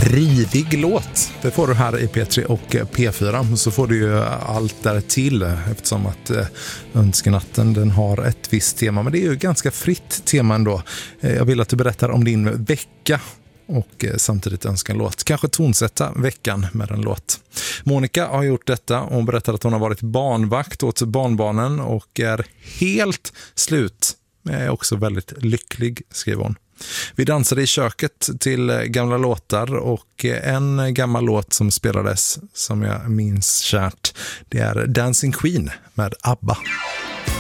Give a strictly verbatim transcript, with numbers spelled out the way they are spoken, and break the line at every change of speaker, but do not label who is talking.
rivig låt. Det får du här i P tre och P fyra. Så får du ju allt där till eftersom att eh, Önskenatten den har ett visst tema. Men det är ju ganska fritt tema ändå. Eh, jag vill att du berättar om din vecka och eh, samtidigt önska en låt. Kanske tonsätta veckan med en låt. Monica har gjort detta. Hon berättar att hon har varit barnvakt åt barnbarnen och är helt slut. Men är också väldigt lycklig, skriver hon. Vi dansade i köket till gamla låtar och en gammal låt som spelades som jag minns kärt, det är Dancing Queen med ABBA.